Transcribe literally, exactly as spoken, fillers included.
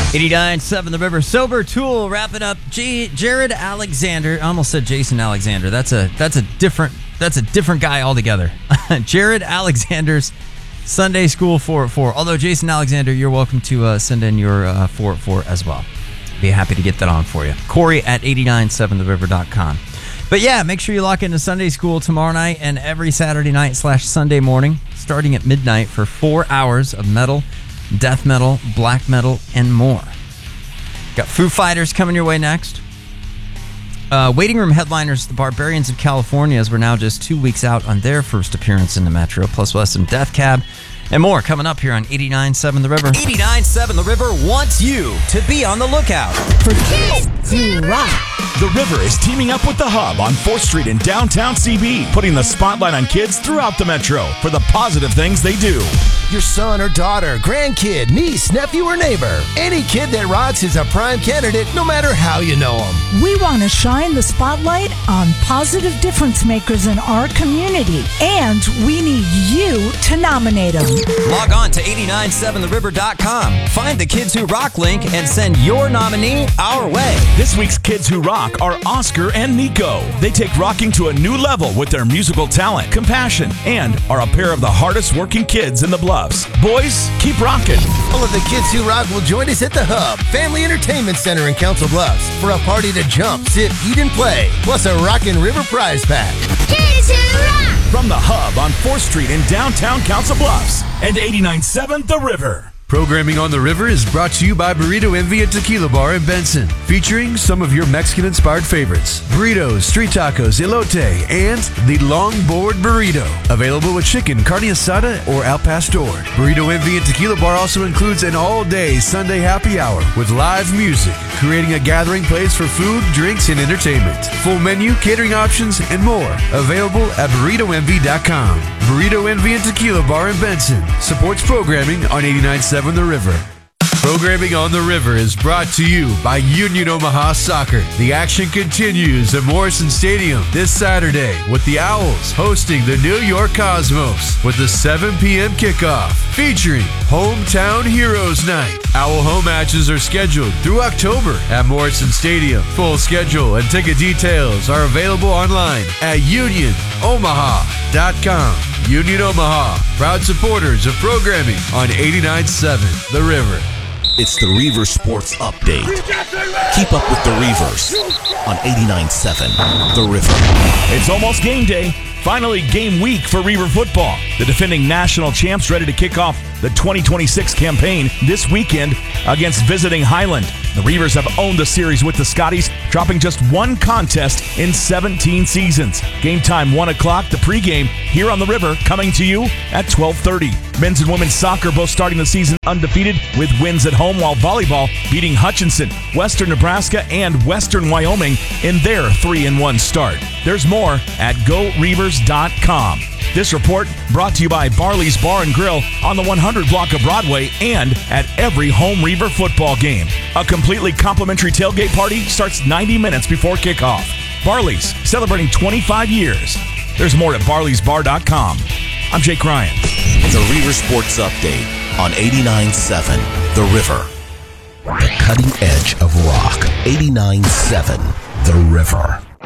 eighty-nine point seven The River. Sober Tool wrapping up. G- Jared Alexander. I almost said Jason Alexander. That's a that's a different that's a different guy altogether. Jared Alexander's Sunday School four at four. Although Jason Alexander, you're welcome to uh, send in your uh, four at four as well. Be happy to get that on for you. Corey at eight nine seven the river dot com. But yeah, make sure you lock into Sunday School tomorrow night and every Saturday night slash Sunday morning, starting at midnight for four hours of metal, death metal, black metal, and more. Got Foo Fighters coming your way next. Uh, waiting room headliners, the Barbarians of California, as we're now just two weeks out on their first appearance in the Metro, plus we'll have some Death Cab and more coming up here on eighty-nine point seven The River. eighty-nine point seven The River wants you to be on the lookout for Kids Who Rock. The River is teaming up with The Hub on fourth street in downtown C B, putting the spotlight on kids throughout the Metro for the positive things they do. Your son or daughter, grandkid, niece, nephew, or neighbor. Any kid that rocks is a prime candidate, no matter how you know them. We want to shine the spotlight on positive difference makers in our community, and we need you to nominate them. Log on to eighty-nine point seven the river dot com. Find the Kids Who Rock link and send your nominee our way. This week's Kids Who Rock are Oscar and Nico. They take rocking to a new level with their musical talent, compassion, and are a pair of the hardest working kids in the Bluffs. Boys, keep rocking. All of the Kids Who Rock will join us at the Hub Family Entertainment Center in Council Bluffs for a party to jump, sit, eat, and play, plus a Rockin' River prize pack. Kids Who Rock! From the Hub on fourth street in downtown Council Bluffs and eighty-nine point seven The River. Programming on the River is brought to you by Burrito Envy and Tequila Bar in Benson, featuring some of your Mexican-inspired favorites: burritos, street tacos, elote, and the longboard burrito. Available with chicken, carne asada, or al pastor. Burrito Envy and Tequila Bar also includes an all-day Sunday happy hour with live music, creating a gathering place for food, drinks, and entertainment. Full menu, catering options, and more. Available at burrito envy dot com. Burrito Envy and Tequila Bar in Benson supports programming on eighty-nine point seven The River. Programming on the River is brought to you by Union Omaha Soccer. The action continues at Morrison Stadium this Saturday with the Owls hosting the New York Cosmos with a seven p.m. kickoff featuring Hometown Heroes Night. Owl home matches are scheduled through October at Morrison Stadium. Full schedule and ticket details are available online at union omaha dot com. Union Omaha, proud supporters of programming on eighty-nine point seven The River. It's the Reaver Sports Update. Keep up with the Reavers on eighty-nine point seven The River. It's almost game day. Finally, game week for Reaver football. The defending national champs ready to kick off the twenty twenty-six campaign this weekend against visiting Highland. The Reavers have owned the series with the Scotties, dropping just one contest in seventeen seasons. Game time one o'clock, the pregame here on the River, coming to you at twelve thirty. Men's and women's soccer both starting the season undefeated with wins at home, while volleyball beating Hutchinson, Western Nebraska, and Western Wyoming in their three and one start. There's more at go reavers dot com. This report brought to you by Barley's Bar and Grill on the one hundred block of Broadway and at every home Reaver football game. A completely complimentary tailgate party starts ninety minutes before kickoff. Barley's, celebrating twenty-five years. There's more at barleys bar dot com. I'm Jake Ryan. The Reaver Sports Update on eighty-nine point seven The River. The cutting edge of rock. eighty-nine point seven The River.